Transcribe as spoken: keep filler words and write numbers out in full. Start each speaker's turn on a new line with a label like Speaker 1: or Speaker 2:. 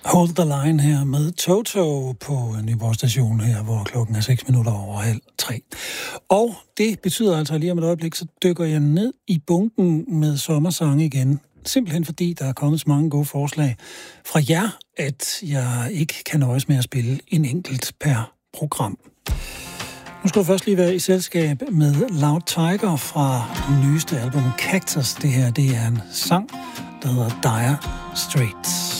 Speaker 1: Hold the line her med Toto på Nyborg station her, hvor klokken er seks minutter over halv tre. Og det betyder altså, at lige om et øjeblik, så dykker jeg ned i bunken med sommersange igen. Simpelthen fordi, der er kommet så mange gode forslag fra jer, at jeg ikke kan nøjes med at spille en enkelt per program. Nu skal du først lige være i selskab med Loud Tiger fra den nyeste album Cactus. Det her, det er en sang, der hedder Dire Straits.